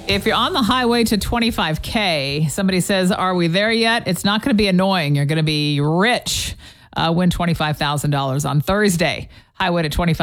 If you're on the highway to 25K, somebody says, are we there yet? It's not going to be annoying. You're going to be rich. Win $25,000 on Thursday. Highway to 25.